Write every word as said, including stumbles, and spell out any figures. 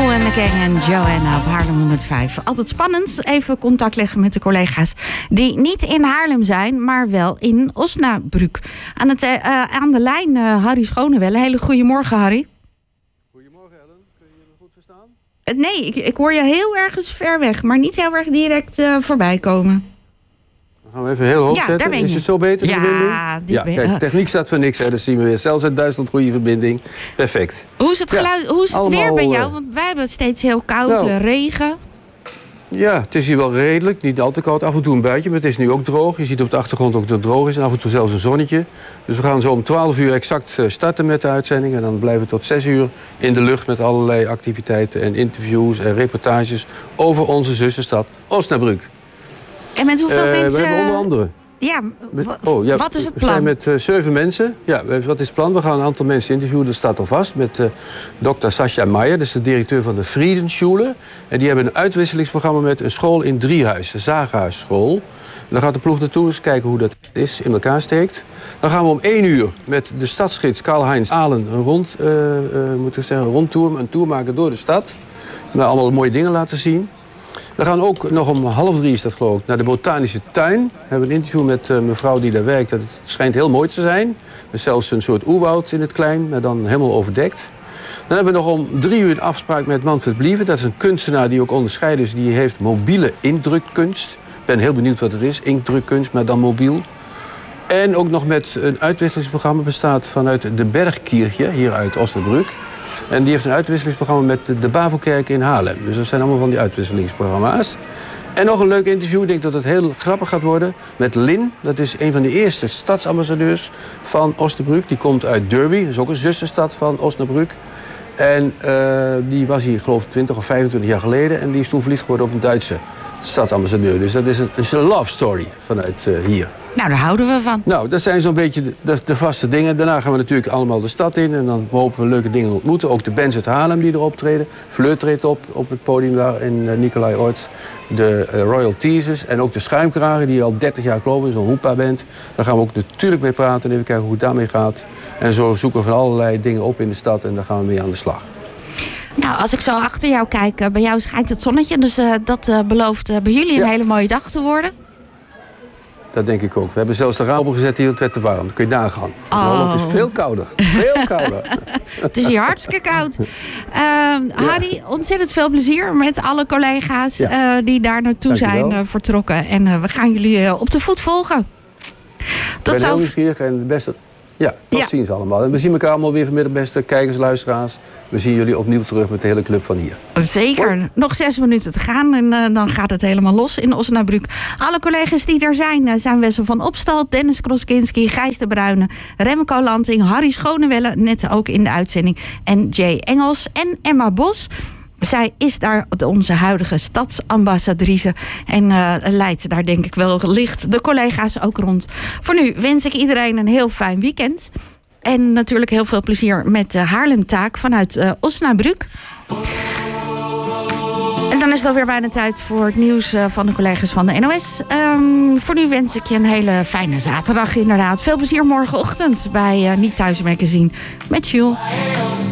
Cool en de Gang en Joanna op Haarlem honderdvijf. Altijd spannend. Even contact leggen met de collega's die niet in Haarlem zijn, maar wel in Osnabrück. Aan, het, uh, aan de lijn uh, Harry Schonewelle. Hele goedemorgen, Harry. Goedemorgen, Ellen. Kun je me goed verstaan? Uh, nee, ik, ik hoor je heel ergens ver weg, maar niet heel erg direct uh, voorbij komen. Dan gaan we even heel hoog ja, zetten. Is het zo beter? Ja, die ja kijk, techniek staat voor niks. Hè. Dat zien we weer. Zelfs uit Duitsland goede verbinding. Perfect. Hoe is het, geluid, ja, hoe is het allemaal, weer bij jou? Want wij hebben het steeds heel koud, nou, regen. Ja, het is hier wel redelijk. Niet al te koud. Af en toe een buitje, maar het is nu ook droog. Je ziet op de achtergrond ook dat het droog is. En af en toe zelfs een zonnetje. Dus we gaan zo om twaalf uur exact starten met de uitzending. En dan blijven we tot zes uur in de lucht met allerlei activiteiten en interviews en reportages over onze zusterstad Osnabrück. En met hoeveel uh, mensen... We hebben onder andere... Ja, met, oh, ja, wat is het plan? We zijn met uh, zeven mensen. Ja, wat is het plan? We gaan een aantal mensen interviewen, dat staat al vast. Met uh, dokter Sascha Meijer, dat is de directeur van de Friedenschule. En die hebben een uitwisselingsprogramma met een school in Driehuis, de Zaaghuisschool. En dan gaat de ploeg naartoe eens kijken hoe dat is, in elkaar steekt. Dan gaan we om één uur met de stadsgids Karl-Heinz Ahlen een, rond, uh, uh, moet ik zeggen, een rondtour, een tour maken door de stad. Met allemaal mooie dingen laten zien. We gaan ook nog om half drie, is dat geloof ik, naar de botanische tuin. We hebben een interview met een uh, mevrouw die daar werkt. Het schijnt heel mooi te zijn. Er is zelfs een soort oerwoud in het klein, maar dan helemaal overdekt. Dan hebben we nog om drie uur een afspraak met Manfred Blieven. Dat is een kunstenaar die ook onderscheiden is. Die heeft mobiele inktdrukkunst. Ik ben heel benieuwd wat het is, inktdrukkunst, maar dan mobiel. En ook nog met een uitwisselingsprogramma, bestaat vanuit de Bergkirche, hier uit Osnabrück. En die heeft een uitwisselingsprogramma met de, de Bavokerk in Haarlem. Dus dat zijn allemaal van die uitwisselingsprogramma's. En nog een leuk interview, ik denk dat het heel grappig gaat worden, met Lin. Dat is een van de eerste stadsambassadeurs van Osnabrück. Die komt uit Derby, dat is ook een zusterstad van Osnabrück. En uh, die was hier geloof ik twintig of vijfentwintig jaar geleden. En die is toen verliefd geworden op een Duitse stadsambassadeur. Dus dat is een, een love story vanuit uh, hier. Nou, daar houden we van. Nou, dat zijn zo'n beetje de, de, de vaste dingen. Daarna gaan we natuurlijk allemaal de stad in. En dan hopen we leuke dingen te ontmoeten. Ook de bands uit Haarlem die erop treden. Fleur treedt op op het podium daar in uh, Nicolai Oort. De uh, Royal Teasers. En ook de Schuimkragen die al dertig jaar gelopen is. Zo'n hoepa-band. Daar gaan we ook natuurlijk mee praten. En even kijken hoe het daarmee gaat. En zo zoeken we van allerlei dingen op in de stad. En daar gaan we mee aan de slag. Nou, als ik zo achter jou kijk, bij jou schijnt het zonnetje. Dus uh, dat uh, belooft uh, bij jullie een ja. hele mooie dag te worden. Dat denk ik ook. We hebben zelfs de raam opgezet hier, het werd te warm. Dat kun je nagaan. Oh. Het is veel kouder. Veel kouder. Het is hier hartstikke koud. Uh, ja. Harry, ontzettend veel plezier met alle collega's ja. uh, die daar naartoe zijn uh, vertrokken. En uh, we gaan jullie uh, op de voet volgen. Tot ik ben heel nieuwsgierig en het beste... Ja, tot ja. ziens allemaal. En we zien elkaar allemaal weer vanmiddag, beste kijkers, luisteraars. We zien jullie opnieuw terug met de hele club van hier. Zeker. Hoi. Nog zes minuten te gaan en uh, dan gaat het helemaal los in Osnabrück. Alle collega's die er zijn, uh, zijn Wessel van Opstal, Dennis Kroskinski, Gijs de Bruyne, Remco Lanting, Harry Schonewelle, net ook in de uitzending, en Jay Engels en Emma Bos. Zij is daar onze huidige stadsambassadrice en uh, leidt daar denk ik wel licht de collega's ook rond. Voor nu wens ik iedereen een heel fijn weekend. En natuurlijk heel veel plezier met de Haarlemtaak vanuit uh, Osnabrück. En dan is het alweer bijna tijd voor het nieuws uh, van de collega's van de N O S. Um, voor nu wens ik je een hele fijne zaterdag inderdaad. Veel plezier morgenochtend bij uh, Niet Thuis Magazine met Jules.